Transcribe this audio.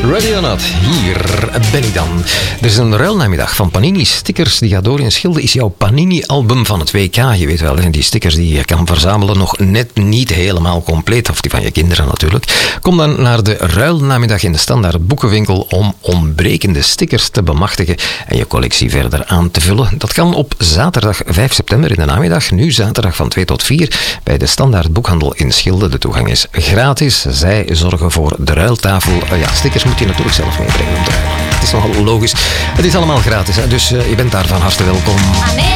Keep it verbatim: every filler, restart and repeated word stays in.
Ready or not, hier ben ik dan. Er is een ruilnamiddag van Panini Stickers. Die gaat door in Schilde. Is jouw Panini-album van het W K. Je weet wel, die stickers die je kan verzamelen nog net niet helemaal compleet. Of die van je kinderen natuurlijk. Kom dan naar de ruilnamiddag in de Standaard Boekenwinkel om ontbrekende stickers te bemachtigen en je collectie verder aan te vullen. Dat kan op zaterdag vijf september in de namiddag. Nu zaterdag van twee tot vier bij de Standaard Boekhandel in Schilde. De toegang is gratis. Zij zorgen voor de ruiltafel. Uh, ja, stickers moet je natuurlijk zelf meebrengen om te ruilen. Het is nogal logisch. Het is allemaal gratis, hè? Dus uh, je bent daar van harte welkom.